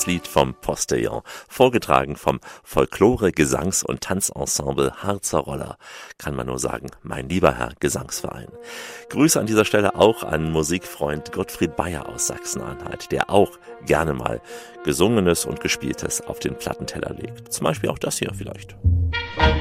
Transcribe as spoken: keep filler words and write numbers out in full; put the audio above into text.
Das Lied vom Postillon, vorgetragen vom Folklore-, Gesangs- und Tanzensemble Harzer Roller. Kann man nur sagen, mein lieber Herr Gesangsverein. Grüße an dieser Stelle auch an Musikfreund Gottfried Bayer aus Sachsen-Anhalt, der auch gerne mal Gesungenes und Gespieltes auf den Plattenteller legt. Zum Beispiel auch das hier vielleicht.